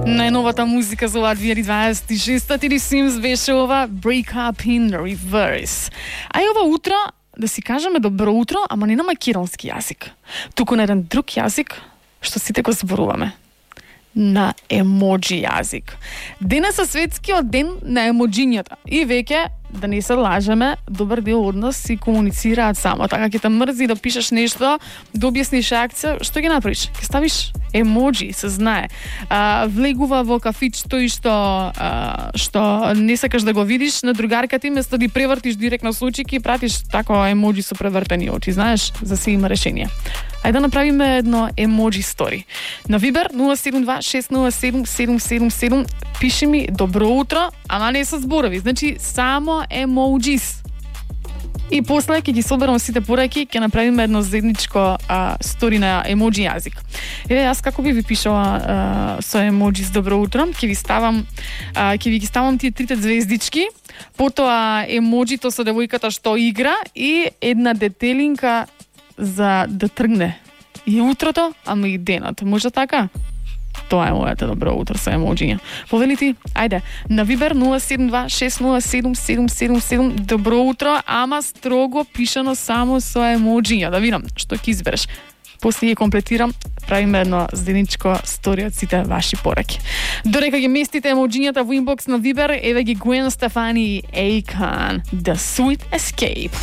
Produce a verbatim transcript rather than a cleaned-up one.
Најновата музика за оваа две илјади дваесет и шеста Тиди Симс беше ова Break Up in Reverse. А и ова утро да си кажеме добро утро, ама не на македонски јазик, туку на еден друг јазик што сите го зборуваме. На емоджи јазик. Денес е светскиот ден на емоджињата. И веќе, да не се лажеме, добар дел од нас си комуницираат само. Така ќе те мрзи да пишеш нешто, да објасниш реакција, што ги направиш? Ќе ставиш емоджи, се знае. А, влегува во кафич тој што а, што не сакаш да го видиш на другарката ти, место да ја превртиш директно со очи, ќе пратиш тако емоджи со превртени очи, знаеш, за се има решение. Ајде да направиме едно емоджи стори. На Вибер нула седум два шест нула седум седум седум седум пиши ми добро утро, ама не со зборови, значи само емоджис. И после ќе ги соберам сите пораки, ќе направиме едно заедничко а, стори на емоджи јазик. Еве јас како би ви пишала а, со емоджис добро утро, ќе ви ставам а, ќе ви ги ставам тие трите звездички, потоа емоджито со девојката што игра и една детелинка за да тргне и утрото, ама и денот. Може така? Тоа е моето добро утро со емоджиња. Повели ти, ајде, на Вибер нула седум два шест нула седум седум седум седум добро утро, ама строго пишано само со емоджиња. Да видам што ќе избереш. После ги комплетирам, правиме едно заедничко стори од сите ваши пораки. Дорека ги местите емоджињата во инбокс на Вибер, еве ги Гвен Стефани и Akon, The Sweet Escape.